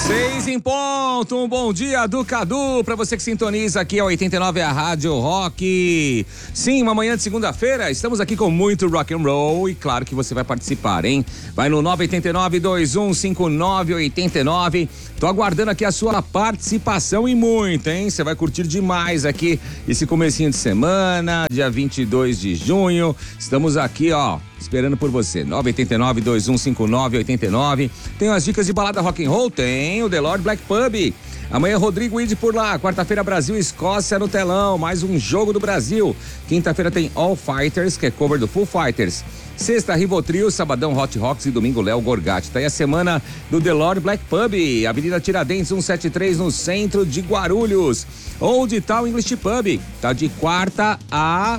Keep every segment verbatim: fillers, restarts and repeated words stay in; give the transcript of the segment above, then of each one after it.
Seis em ponto, um bom dia do Cadu, pra você que sintoniza aqui a oitenta e nove, a Rádio Rock. Sim, uma manhã de segunda-feira, estamos aqui com muito rock and roll e claro que você vai participar, hein? Vai no nove oito nove, dois um cinco nove, oito nove. Tô aguardando aqui a sua participação e muito, hein? Você vai curtir demais aqui esse comecinho de semana, dia vinte e dois de junho. Estamos aqui, ó, esperando por você. nove oito nove, dois um cinco nove, oito nove. Tem as dicas de balada rock and roll? Tem o The Lord Black Pub. Amanhã Rodrigo Ide por lá. Quarta-feira Brasil e Escócia no telão. Mais um jogo do Brasil. Quinta-feira tem All Fighters, que é cover do Foo Fighters. Sexta, Rivotril, sabadão Hot Rocks e domingo Léo Gorgatti. Tá aí a semana do The Lord Black Pub, Avenida Tiradentes cento e setenta e três, no centro de Guarulhos. Old Town English Pub, tá de quarta a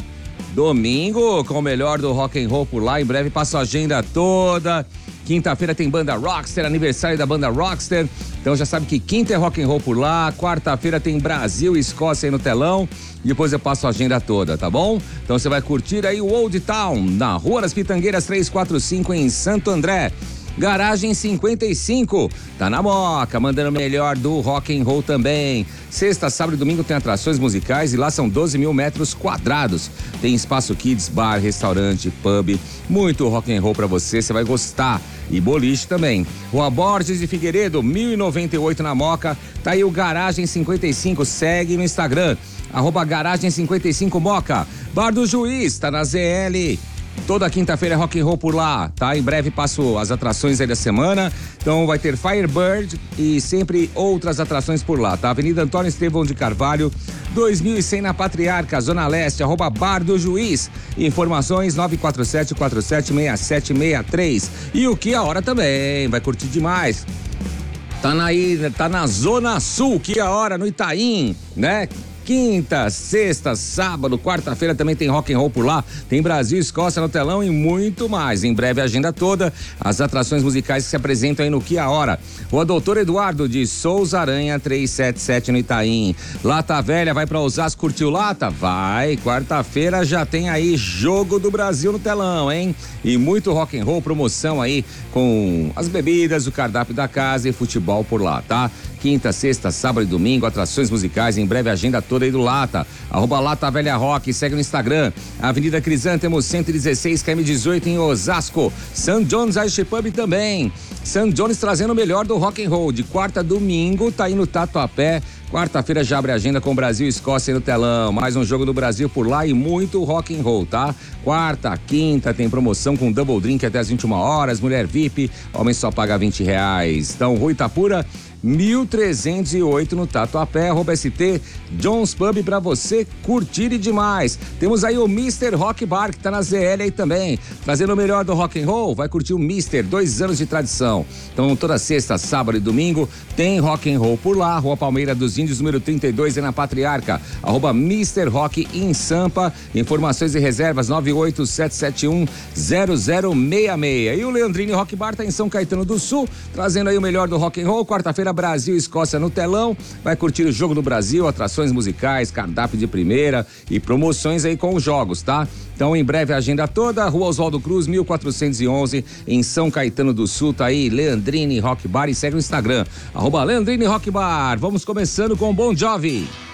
domingo, com o melhor do rock and roll por lá. Em breve passo a agenda toda. Quinta-feira tem banda Rockster, aniversário da banda Rockster. Então já sabe que quinta é rock and roll por lá. Quarta-feira tem Brasil e Escócia aí no telão. Depois eu passo a agenda toda, tá bom? Então você vai curtir aí o Old Town, na Rua das Pitangueiras trezentos e quarenta e cinco, em Santo André. Garagem cinquenta e cinco, tá na Moca, mandando o melhor do rock and roll também. Sexta, sábado e domingo tem atrações musicais e lá são doze mil metros quadrados. Tem espaço kids, bar, restaurante, pub, muito rock and roll pra você, você vai gostar. E boliche também. Rua Borges de Figueiredo, mil e noventa e oito na Moca. Tá aí o Garagem cinquenta e cinco, segue no Instagram, arroba Garagem cinquenta e cinco Moca. Bar do Juiz, tá na Z L. Toda quinta-feira é rock and roll por lá, tá? Em breve passo as atrações aí da semana. Então vai ter Firebird e sempre outras atrações por lá, tá? Avenida Antônio Estevão de Carvalho, dois mil e cem na Patriarca, Zona Leste, arroba Bar do Juiz. Informações nove quatro sete, quatro sete seis sete seis três. E o que a hora também, vai curtir demais. Tá na, tá na Zona Sul, que a hora no Itaim, né? Quinta, sexta, sábado, quarta-feira também tem rock and roll por lá. Tem Brasil, Escócia no telão e muito mais. Em breve a agenda toda, as atrações musicais que se apresentam aí no Que a Hora. Rua Doutor Eduardo de Souza Aranha trezentos e setenta e sete no Itaim. Lata Velha, vai pra Osasco, curtiu Lata? Vai, quarta-feira já tem aí Jogo do Brasil no telão, hein? E muito rock and roll, promoção aí com as bebidas, o cardápio da casa e futebol por lá, tá? Quinta, sexta, sábado e domingo, atrações musicais, em breve a agenda toda aí do Lata, arroba Lata Velha Rock, segue no Instagram, Avenida Crisântemo cento e dezesseis, K M dezoito em Osasco, Saint John's Ice Pub também, Saint John's trazendo o melhor do rock and roll, de quarta a domingo, tá aí no Tatuapé. Quarta-feira já abre a agenda com Brasil e Escócia no telão. Mais um jogo do Brasil por lá e muito rock and roll, tá? Quarta, quinta tem promoção com double drink até as vinte e uma horas. Mulher V I P, homem só paga vinte reais. Então, Rua Itapura, mil trezentos e oito no Tatuapé, arroba S T John's Pub pra você curtir e demais. Temos aí o mister Rock Bar, que tá na Z L aí também. Trazendo o melhor do rock and roll, vai curtir o mister, dois anos de tradição. Então, toda sexta, sábado e domingo tem rock and roll por lá. Rua Palmeira dos Índios, número trinta e dois, é na Patriarca, arroba mister Rock em Sampa. Informações e reservas nove oito sete sete um zero zero seis seis. E o Leandrini Rock Bar tá em São Caetano do Sul, trazendo aí o melhor do rock and roll. Quarta-feira Brasil e Escócia no telão, vai curtir o Jogo do Brasil, atrações musicais, cardápio de primeira e promoções aí com os jogos, tá? Então em breve a agenda toda, Rua Oswaldo Cruz, mil quatrocentos e onze, em São Caetano do Sul, tá aí Leandrini Rock Bar e segue no Instagram, arroba Leandrini Rock Bar. Vamos começando com o Bon Jovi.